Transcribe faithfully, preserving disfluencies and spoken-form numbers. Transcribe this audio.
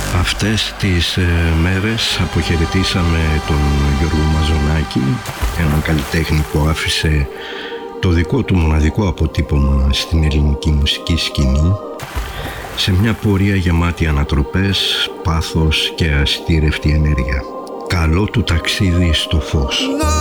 Αυτές τις ε, μέρες αποχαιρετήσαμε τον Γιώργο Μαζονάκη, έναν καλλιτέχνη που άφησε το δικό του μοναδικό αποτύπωμα στην ελληνική μουσική σκηνή, σε μια πορεία γεμάτη ανατροπές, πάθος και αστήρευτη ενέργεια. Καλό του ταξίδι στο φως.